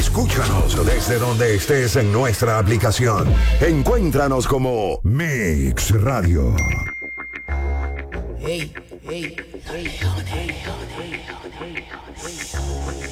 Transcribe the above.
Escúchanos desde donde estés en nuestra aplicación. Encuéntranos como Mix Radio. Hey, hey, hey, hey, hey, hey, hey, hey.